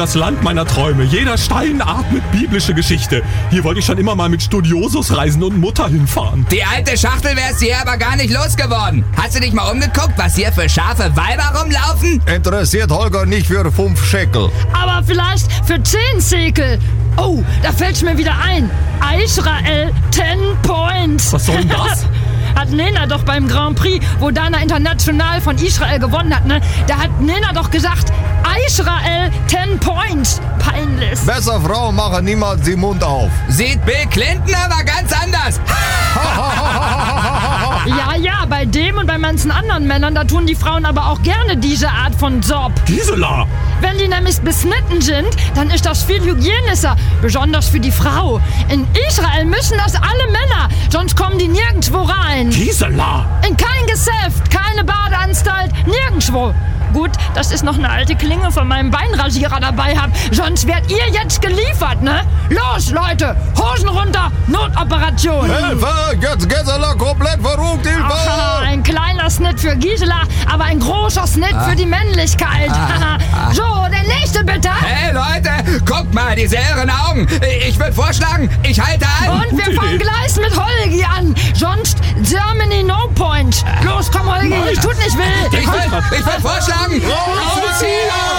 das Land meiner Träume. Jeder Stein atmet biblische Geschichte. Hier wollte ich schon immer mal mit Studiosus reisen und Mutter hinfahren. Die alte Schachtel wärst du hier aber gar nicht losgeworden. Hast du dich mal umgeguckt, was hier für scharfe Weiber rumlaufen? Interessiert Holger nicht für 5 Schekel. Aber vielleicht für 10 Sekel. Oh, da fällt's mir wieder ein. Israel 10 Points. Was soll denn das? Hat Nena doch beim Grand Prix, wo Dana International von Israel gewonnen hat, ne? Da hat Nena doch gesagt, Israel 10 Points. Peinlich. Besser Frauen machen niemals den Mund auf. Sieht Bill Clinton aber ganz anders. Ja, bei dem und bei manchen anderen Männern, da tun die Frauen aber auch gerne diese Art von Job. Gisela! Wenn die nämlich besnitten sind, dann ist das viel hygienischer, besonders für die Frau. In Israel müssen das alle Männer, sonst kommen die nirgendwo rein. Gisela! In kein Geschäft, keine Badeanstalt, nirgendwo. Gut, dass ich noch eine alte Klinge von meinem Beinrasierer dabei habe, sonst werdet ihr jetzt geliefert, ne? Los, Leute, Hosen runter, Notoperation. Hilfe! Jetzt Gisela komplett verrückt, Hilfe! Aha, ein kleiner Schnitt für Gisela, aber ein großer Schnitt für die Männlichkeit. So, der nächste bitte. Hey Leute, guckt mal, diese irren Augen. Ich würde vorschlagen, ich halte an. Und wir fangen gleich mit Holgi an, sonst Germany no point. Los, komm Holgi, ich tut nicht wild. Ich will vorschlagen, ausziehen!